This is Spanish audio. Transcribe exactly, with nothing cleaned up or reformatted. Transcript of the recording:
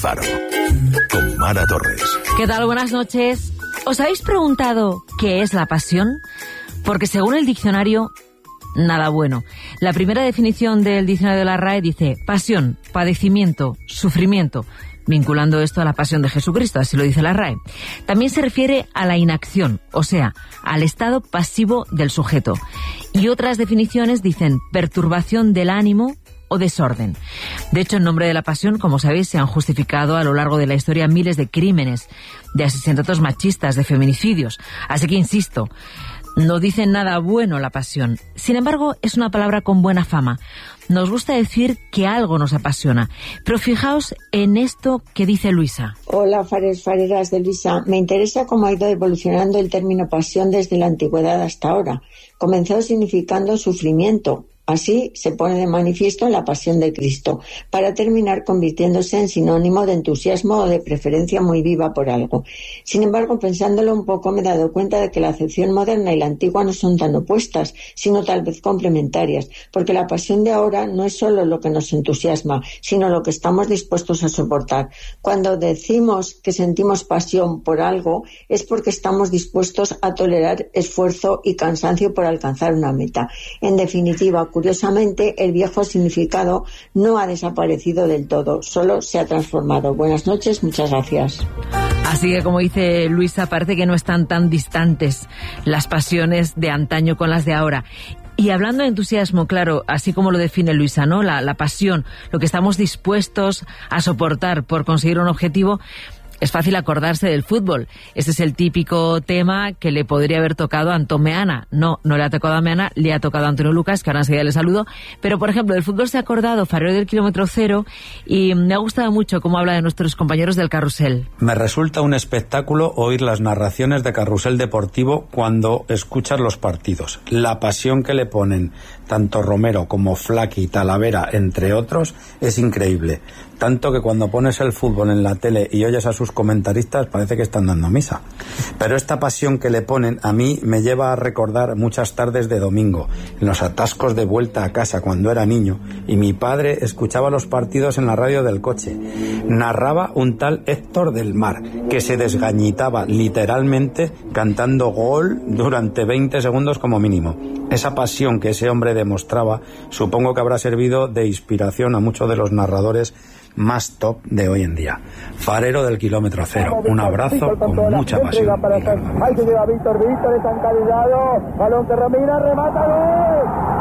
Faro, con Mara Torres. ¿Qué tal? Buenas noches. ¿Os habéis preguntado qué es la pasión? Porque según el diccionario, nada bueno. La primera definición del diccionario de la R A E dice pasión, padecimiento, sufrimiento, vinculando esto a la pasión de Jesucristo, así lo dice la R A E. También se refiere a la inacción, o sea, al estado pasivo del sujeto. Y otras definiciones dicen perturbación del ánimo o desorden. De hecho, en nombre de la pasión, como sabéis, se han justificado a lo largo de la historia miles de crímenes, de asesinatos machistas, de feminicidios. Así que insisto, no dice nada bueno la pasión. Sin embargo, es una palabra con buena fama. Nos gusta decir que algo nos apasiona. Pero fijaos en esto que dice Luisa. Hola, fares, fareras de Luisa. Me interesa cómo ha ido evolucionando el término pasión desde la antigüedad hasta ahora. Comenzó significando sufrimiento. Así se pone de manifiesto en la pasión de Cristo, para terminar convirtiéndose en sinónimo de entusiasmo o de preferencia muy viva por algo. Sin embargo, pensándolo un poco, me he dado cuenta de que la acepción moderna y la antigua no son tan opuestas, sino tal vez complementarias, porque la pasión de ahora no es solo lo que nos entusiasma, sino lo que estamos dispuestos a soportar. Cuando decimos que sentimos pasión por algo, es porque estamos dispuestos a tolerar esfuerzo y cansancio por alcanzar una meta. En definitiva, curiosamente, el viejo significado no ha desaparecido del todo, solo se ha transformado. Buenas noches, muchas gracias. Así que, como dice Luisa, parece que no están tan distantes las pasiones de antaño con las de ahora. Y hablando de entusiasmo, claro, así como lo define Luisa, ¿no? La, la pasión, lo que estamos dispuestos a soportar por conseguir un objetivo. Es fácil acordarse del fútbol. Este es el típico tema que le podría haber tocado a Antón Meana. No, no le ha tocado a Meana, le ha tocado a Antonio Lucas, que ahora enseguida le saludo. Pero, por ejemplo, del fútbol se ha acordado Farero del Kilómetro Cero y me ha gustado mucho cómo habla de nuestros compañeros del Carrusel. Me resulta un espectáculo oír las narraciones de Carrusel Deportivo cuando escuchas los partidos. La pasión que le ponen tanto Romero como Flaqui, Talavera, entre otros, es increíble. Tanto que cuando pones el fútbol en la tele y oyes a sus comentaristas parece que están dando misa. Pero esta pasión que le ponen a mí me lleva a recordar muchas tardes de domingo, en los atascos de vuelta a casa cuando era niño, y mi padre escuchaba los partidos en la radio del coche. Narraba un tal Héctor del Mar, que se desgañitaba literalmente cantando gol durante veinte segundos como mínimo. Esa pasión que ese hombre demostraba, supongo que habrá servido de inspiración a muchos de los narradores más top de hoy en día. Farero del Kilómetro Cero, un abrazo con mucha pasión. Hay que llevar Víctor, Víctor es encadillado, balón que Romina, remata, gol.